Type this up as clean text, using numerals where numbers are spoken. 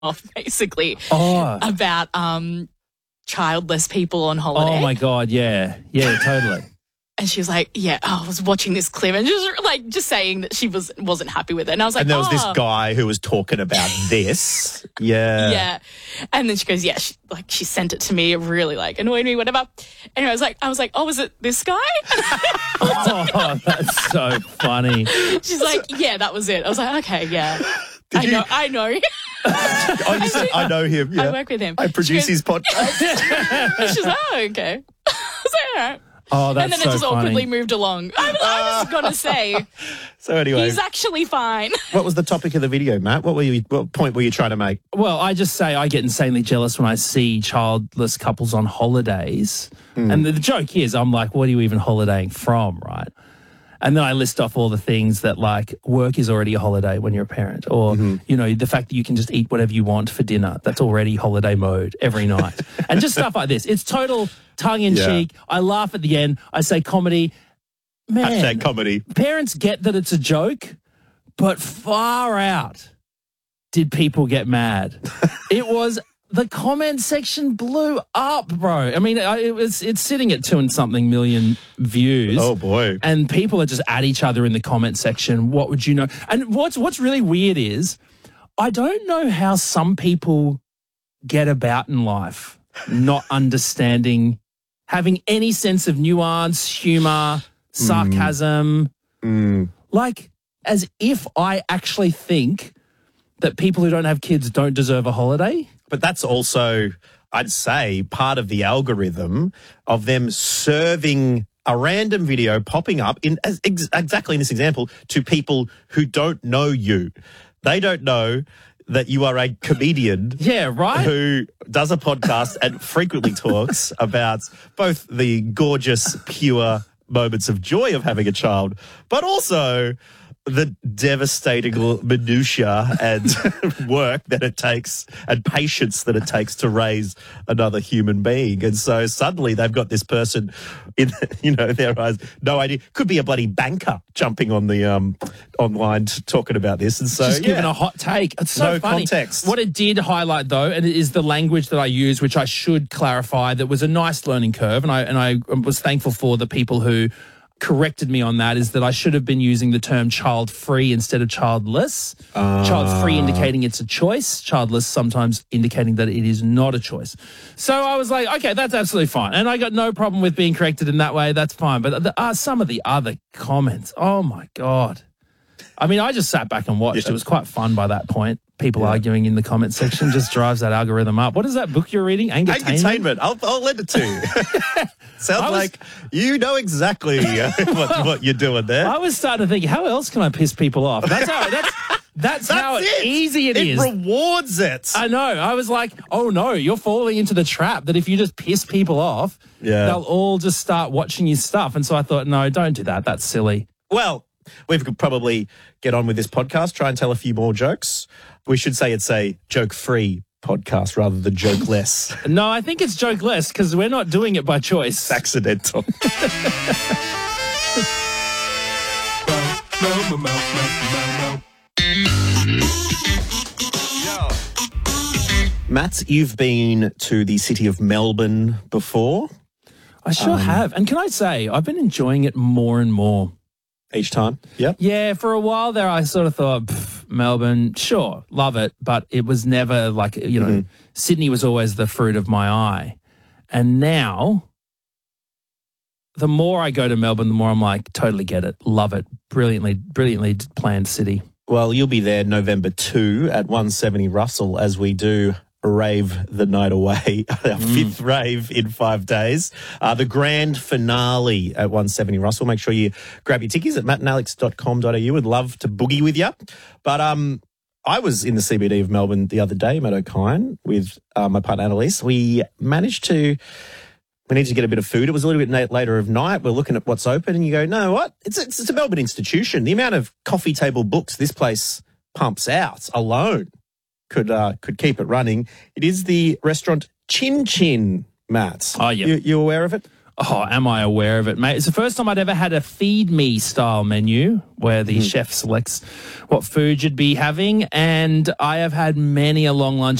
off basically Oh. about childless people on holiday. Oh, my God, yeah. Yeah, totally. And she was like, yeah, I was watching this clip and just saying that she wasn't happy with it. And I was like, And there was this guy who was talking about this. Yeah. Yeah. And then she goes, yeah, she sent it to me. It really annoyed me, whatever. Anyway, I was like, oh, is it this guy? Oh, that's so funny. She's like, yeah, that was it. I was like, okay, yeah. I know. Oh, you said, I know him. Yeah. I work with him. I produce his podcast. She's like, oh, okay. I was like, all right. Oh, that's and then so it just funny. awkwardly moved along. I was going to say, So anyway, he's actually fine. what was the topic of the video, Matt? What point were you trying to make? Well, I just say I get insanely jealous when I see childless couples on holidays. And the joke is, I'm like, what are you even holidaying from, right? And then I list off all the things that, like, work is already a holiday when you're a parent. Or, you know, the fact that you can just eat whatever you want for dinner. That's already holiday mode every night. And just stuff like this. It's total tongue-in-cheek. I laugh at the end. I say comedy. Man, Hashtag comedy. parents get that it's a joke, but far out did people get mad. It was... The comment section blew up, bro. I mean, it's sitting at 2 and something million views. Oh, boy. And people are just at each other in the comment section. What would you know? And what's really weird is I don't know how some people get about in life not understanding, having any sense of nuance, humor, sarcasm. Like, as if I actually think that people who don't have kids don't deserve a holiday. But that's also, I'd say, part of the algorithm of them serving a random video popping up exactly in this example to people who don't know you. They don't know that you are a comedian. Yeah, right? Who does a podcast and frequently talks about both the gorgeous, pure moments of joy of having a child, but also the devastating minutiae and work that it takes and patience that it takes to raise another human being. And so suddenly they've got this person in, their eyes, no idea. Could be a bloody banker jumping on the online talking about this. And so just giving a hot take. It's so no funny. Context. What it did highlight, though, and it is the language that I use, which I should clarify, that was a nice learning curve. And I was thankful for the people who corrected me on that, is that I should have been using the term child-free instead of childless. Child-free indicating it's a choice, childless sometimes indicating that it is not a choice. So I was like, okay, that's absolutely fine. And I got no problem with being corrected in that way. That's fine. But some of the other comments, oh, my God. I mean, I just sat back and watched. It was quite fun by that point. People arguing in the comment section just drives that algorithm up. What is that book you're reading? Angertainment. I'll lend it to you. Sounds like you know exactly what you're doing there. I was starting to think, how else can I piss people off? That's how easy it is. It rewards it. I know. I was like, oh, no, you're falling into the trap that if you just piss people off, they'll all just start watching your stuff. And so I thought, no, don't do that. That's silly. Well, we could probably get on with this podcast, try and tell a few more jokes. We should say it's a joke-free podcast rather than joke-less. No, I think it's joke-less because we're not doing it by choice. It's accidental. Matt, you've been to the city of Melbourne before. I sure have. And can I say, I've been enjoying it more and more. Each time? Yep. Yeah, for a while there, I sort of thought, Melbourne, sure, love it. But it was never like, Sydney was always the fruit of my eye. And now, the more I go to Melbourne, the more I'm like, totally get it, love it, brilliantly planned city. Well, you'll be there November 2 at 170 Russell as we do Rave the Night Away, our fifth rave in 5 days. The grand finale at 170 Russell. Make sure you grab your tickets at mattandalex.com.au. Would love to boogie with you. But I was in the CBD of Melbourne the other day, Matt O'Kine, with my partner Annalise. We needed to get a bit of food. It was a little bit later of night. We're looking at what's open and you go, no, what? It's a Melbourne institution. The amount of coffee table books this place pumps out alone could keep it running. It is the restaurant Chin Chin, Matt. Oh, yeah. You aware of it? Oh, am I aware of it, mate? It's the first time I'd ever had a feed me style menu where the chef selects what food you'd be having. And I have had many a long lunch